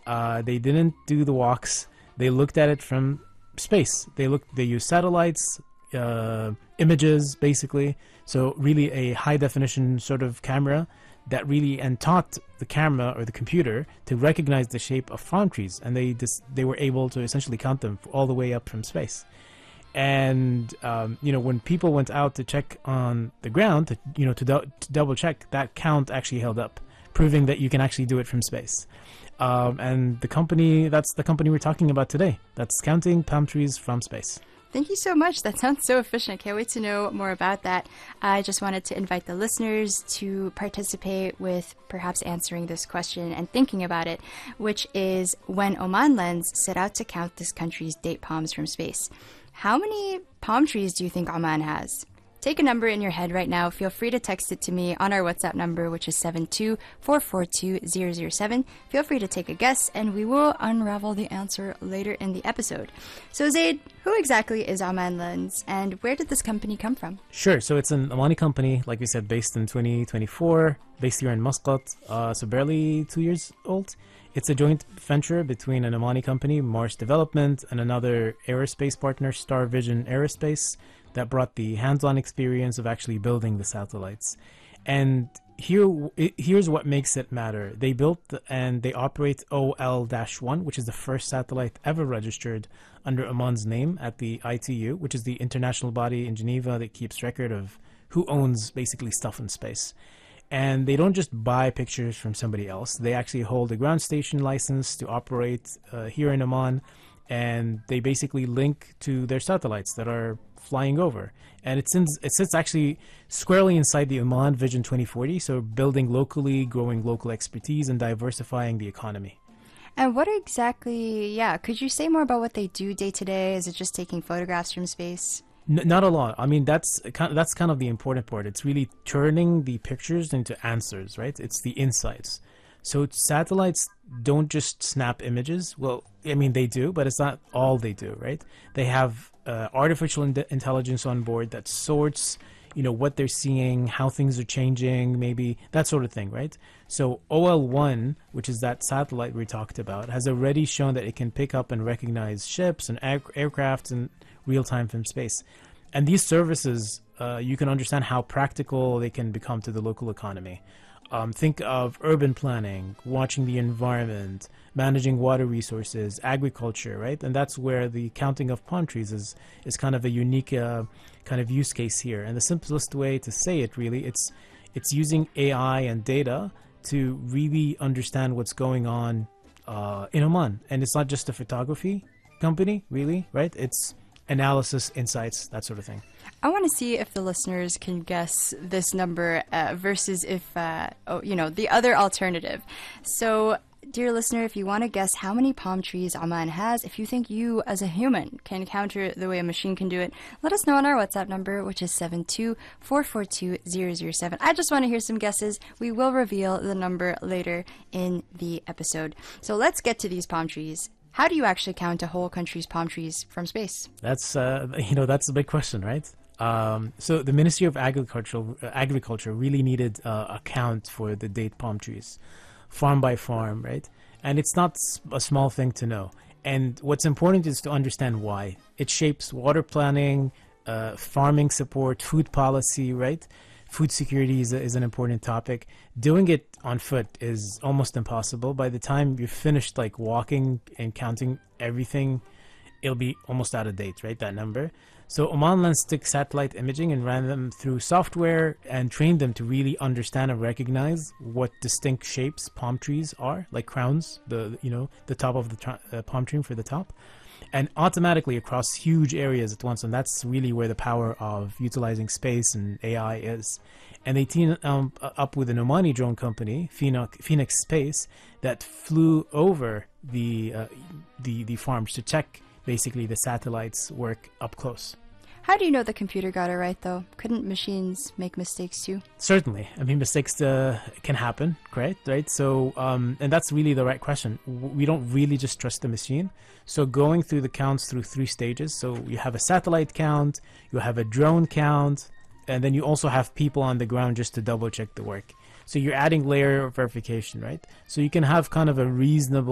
They didn't do the walks. They looked at it from space. They used satellites, images, basically. So really a high definition sort of camera that really, and taught the camera or the computer to recognize the shape of palm trees, and they were able to essentially count them all the way up from space. And when people went out to check on the ground, to double check, that count actually held up, proving that you can actually do it from space. And that's the company we're talking about today. That's counting palm trees from space. Thank you so much. That sounds so efficient. Can't wait to know more about that. I just wanted to invite the listeners to participate with perhaps answering this question and thinking about it, which is, when Oman Lens set out to count this country's date palms from space, how many palm trees do you think Oman has? Take a number in your head right now. Feel free to text it to me on our WhatsApp number, which is 72442-007. Feel free to take a guess, and we will unravel the answer later in the episode. So, Zaid, who exactly is Oman Lens, and where did this company come from? Sure. So it's an Omani company, like we said, based in 2024, based here in Muscat, so barely 2 years old. It's a joint venture between an Omani company, Mars Development, and another aerospace partner, Star Vision Aerospace, that brought the hands-on experience of actually building the satellites. And here's what makes it matter. They built and they operate OL-1, which is the first satellite ever registered under Oman's name at the ITU, which is the international body in Geneva that keeps record of who owns basically stuff in space. And they don't just buy pictures from somebody else. They actually hold a ground station license to operate here in Oman, and they basically link to their satellites that are flying over. And it sits actually squarely inside the Oman Vision 2040, so building locally, growing local expertise, and diversifying the economy. And what exactly, could you say more about what they do day to day? Is it just taking photographs from space? Not a lot. I mean, that's kind of the important part. It's really turning the pictures into answers, right? It's the insights. So satellites don't just snap images. Well, I mean, they do, but it's not all they do, right? They have artificial intelligence on board that sorts, what they're seeing, how things are changing, maybe that sort of thing, right? So OL-1, which is that satellite we talked about, has already shown that it can pick up and recognize ships and aircrafts in real time from space. And these services, you can understand how practical they can become to the local economy. Think of urban planning, watching the environment, managing water resources, agriculture, right? And that's where the counting of palm trees is kind of a unique kind of use case here. And the simplest way to say it, really, it's using AI and data to really understand what's going on in Oman. And it's not just a photography company, really, right? It's analysis, insights, that sort of thing. I want to see if the listeners can guess this number versus if, the other alternative. So, dear listener, if you want to guess how many palm trees Oman has, if you think you as a human can counter the way a machine can do it, let us know on our WhatsApp number, which is 72442-007. I just want to hear some guesses. We will reveal the number later in the episode. So let's get to these palm trees. How do you actually count a whole country's palm trees from space? That's that's a big question, right? So the Ministry of Agriculture really needed a count for the date palm trees, farm by farm, right? And it's not a small thing to know. And what's important is to understand why. It shapes water planning, farming support, food policy, right? Food security is an important topic. Doing it on foot is almost impossible. By the time you're finished walking and counting everything, it'll be almost out of date, right? That number. So Oman Lens took satellite imaging and ran them through software and trained them to really understand and recognize what distinct shapes palm trees are, like crowns, the top of the palm tree for the top, and automatically across huge areas at once. And that's really where the power of utilizing space and AI is. And they teamed up with an Omani drone company, Phoenix Space, that flew over the farms to check basically the satellites work up close. How do you know the computer got it right, though? Couldn't machines make mistakes too? Certainly. I mean, mistakes can happen, correct? Right? So, and that's really the right question. We don't really just trust the machine. So going through the counts through 3 stages. So you have a satellite count, you have a drone count, and then you also have people on the ground just to double check the work. So you're adding layer of verification, right? So you can have kind of a reasonable